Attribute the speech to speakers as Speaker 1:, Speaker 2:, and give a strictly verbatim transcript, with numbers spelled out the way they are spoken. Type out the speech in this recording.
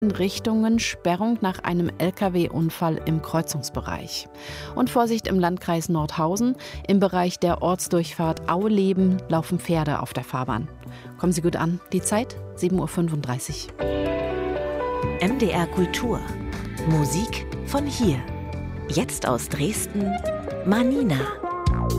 Speaker 1: Richtungen Sperrung nach einem L K W-Unfall im Kreuzungsbereich. Und Vorsicht im Landkreis Nordhausen. Im Bereich der Ortsdurchfahrt Auleben laufen Pferde auf der Fahrbahn. Kommen Sie gut an. Die Zeit sieben Uhr fünfunddreißig.
Speaker 2: M D R Kultur. Musik von hier. Jetzt aus Dresden, Manina.